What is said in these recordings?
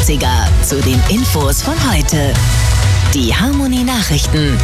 50er zu den Infos von heute. Die Harmonie Nachrichten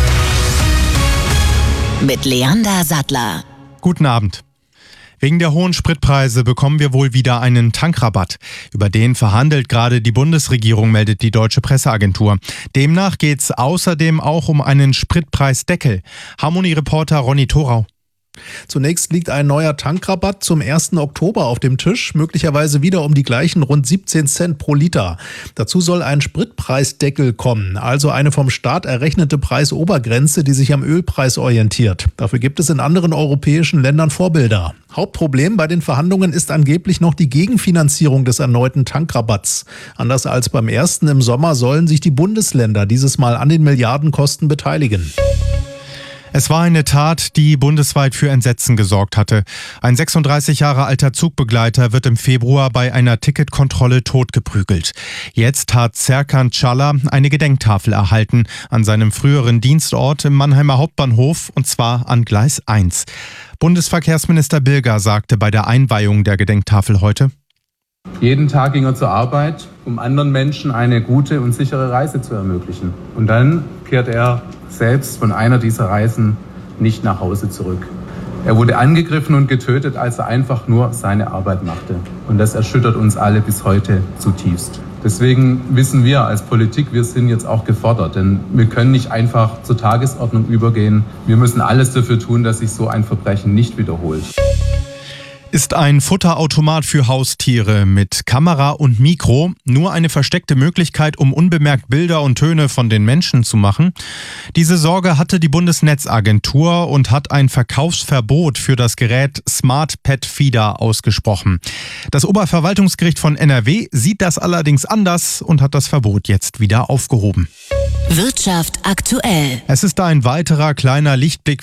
mit Leander Sattler. Guten Abend. Wegen der hohen Spritpreise bekommen wir wohl wieder einen Tankrabatt. Über den verhandelt gerade die Bundesregierung, meldet die Deutsche Presseagentur. Demnach geht es außerdem auch um einen Spritpreisdeckel. Harmonie-Reporter Ronny Thorau. Zunächst liegt ein neuer Tankrabatt zum 1. Oktober auf dem Tisch, möglicherweise wieder um die gleichen rund 17 Cent pro Liter. Dazu soll ein Spritpreisdeckel kommen, also eine vom Staat errechnete Preisobergrenze, die sich am Ölpreis orientiert. Dafür gibt es in anderen europäischen Ländern Vorbilder. Hauptproblem bei den Verhandlungen ist angeblich noch die Gegenfinanzierung des erneuten Tankrabatts. Anders als beim ersten im Sommer sollen sich die Bundesländer dieses Mal an den Milliardenkosten beteiligen. Es war eine Tat, die bundesweit für Entsetzen gesorgt hatte. Ein 36 Jahre alter Zugbegleiter wird im Februar bei einer Ticketkontrolle totgeprügelt. Jetzt hat Serkan Çala eine Gedenktafel erhalten an seinem früheren Dienstort im Mannheimer Hauptbahnhof, und zwar an Gleis 1. Bundesverkehrsminister Bilger sagte bei der Einweihung der Gedenktafel heute: Jeden Tag ging er zur Arbeit, um anderen Menschen eine gute und sichere Reise zu ermöglichen. Und dann kehrt er selbst von einer dieser Reisen nicht nach Hause zurück. Er wurde angegriffen und getötet, als er einfach nur seine Arbeit machte. Und das erschüttert uns alle bis heute zutiefst. Deswegen wissen wir als Politik, wir sind jetzt auch gefordert, denn wir können nicht einfach zur Tagesordnung übergehen. Wir müssen alles dafür tun, dass sich so ein Verbrechen nicht wiederholt. Ist ein Futterautomat für Haustiere mit Kamera und Mikro nur eine versteckte Möglichkeit, um unbemerkt Bilder und Töne von den Menschen zu machen? Diese Sorge hatte die Bundesnetzagentur und hat ein Verkaufsverbot für das Gerät Smart Pet Feeder ausgesprochen. Das Oberverwaltungsgericht von NRW sieht das allerdings anders und hat das Verbot jetzt wieder aufgehoben. Wirtschaft aktuell. Es ist ein weiterer kleiner Lichtblick